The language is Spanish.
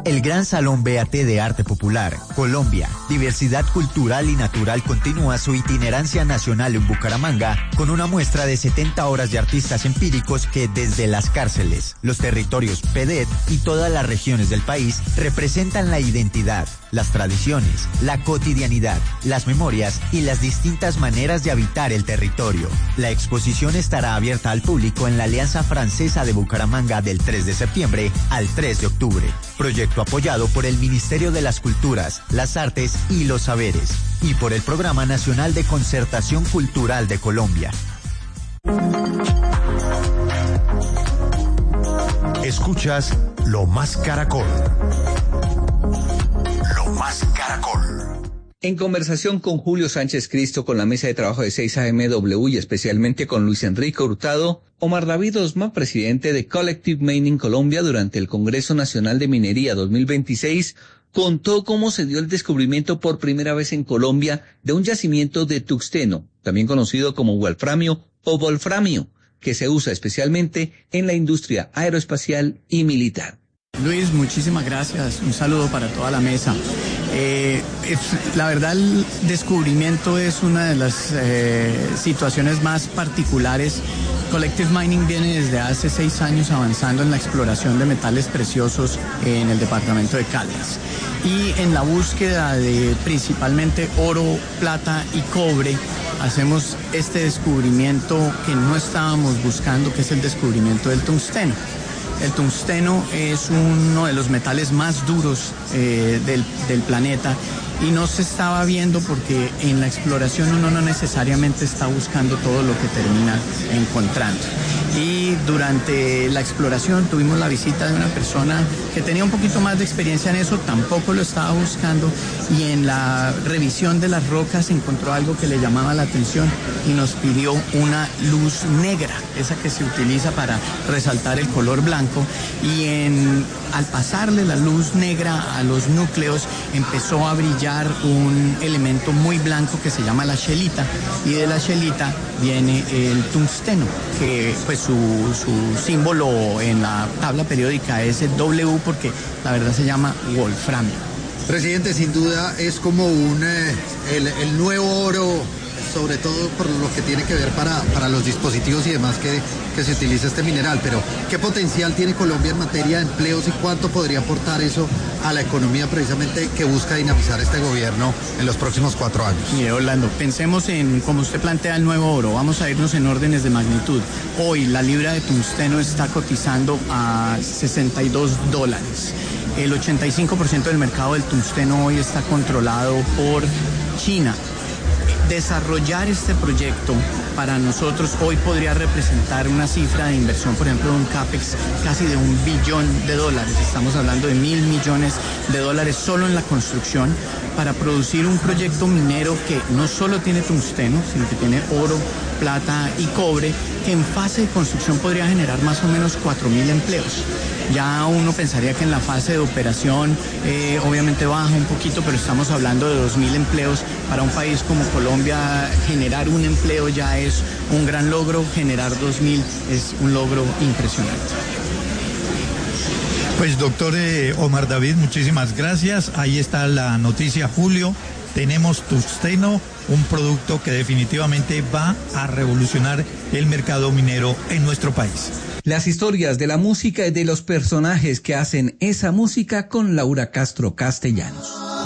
El Gran Salón BAT de Arte Popular, Colombia, Diversidad Cultural y Natural continúa su itinerancia nacional en Bucaramanga con una muestra de 70 horas de artistas empíricos que desde las cárceles, los territorios PEDET y todas las regiones del país representan la identidad, las tradiciones, la cotidianidad, las memorias y las distintas maneras de habitar el territorio. La exposición estará abierta al público en la Alianza Francesa de Bucaramanga del 3 de septiembre al 3 de octubre. Proyecto apoyado por el Ministerio de las Culturas, las Artes y los Saberes y por el Programa Nacional de Concertación Cultural de Colombia. Escuchas Lo Más Caracol. Lo Más Caracol. En conversación con Julio Sánchez Cristo con la mesa de trabajo de 6AMW y especialmente con Luis Enrique Hurtado, Omar David Osma, presidente de Collective Mining Colombia durante el Congreso Nacional de Minería 2026, contó cómo se dio el descubrimiento por primera vez en Colombia de un yacimiento de tungsteno, también conocido como wolframio o wolframio, que se usa especialmente en la industria aeroespacial y militar. Luis, muchísimas gracias. Un saludo para toda la mesa. La verdad, el descubrimiento es una de las situaciones más particulares. Collective Mining viene desde hace 6 años avanzando en la exploración de metales preciosos en el departamento de Caldas y en la búsqueda de principalmente oro, plata y cobre. Hacemos este descubrimiento que no estábamos buscando, que es el descubrimiento del tungsteno. El tungsteno es uno de los metales más duros del planeta y no se estaba viendo porque en la exploración uno no necesariamente está buscando todo lo que termina encontrando. Y durante la exploración tuvimos la visita de una persona que tenía un poquito más de experiencia en eso, tampoco lo estaba buscando, y en la revisión de las rocas encontró algo que le llamaba la atención y nos pidió una luz negra, esa que se utiliza para resaltar el color blanco, y al pasarle la luz negra a los núcleos empezó a brillar un elemento muy blanco que se llama la scheelita, y de la scheelita viene el tungsteno, que pues su símbolo en la tabla periódica es el W porque la verdad se llama wolframio. Presidente, sin duda es como el nuevo oro, sobre todo por lo que tiene que ver para los dispositivos y demás que se utiliza este mineral, pero ¿qué potencial tiene Colombia en materia de empleos y cuánto podría aportar eso a la economía precisamente que busca dinamizar este gobierno en los próximos 4 años? Mire, Orlando, pensemos en, como usted plantea, el nuevo oro. Vamos a irnos en órdenes de magnitud. Hoy la libra de tungsteno está cotizando a $62. El 85% del mercado del tungsteno hoy está controlado por China. Desarrollar este proyecto para nosotros hoy podría representar una cifra de inversión, por ejemplo, de un CAPEX casi de $1 billón. Estamos hablando de $1.000 millones solo en la construcción para producir un proyecto minero que no solo tiene tungsteno, sino que tiene oro, plata y cobre, que en fase de construcción podría generar más o menos 4.000 empleos. Ya uno pensaría que en la fase de operación obviamente baja un poquito, pero estamos hablando de 2.000 empleos. Para un país como Colombia, generar un empleo ya es un gran logro, generar 2.000 es un logro impresionante. Pues doctor Omar David, muchísimas gracias. Ahí está la noticia, Julio. Tenemos tungsteno, un producto que definitivamente va a revolucionar el mercado minero en nuestro país. Las historias de la música y de los personajes que hacen esa música con Laura Castro Castellanos.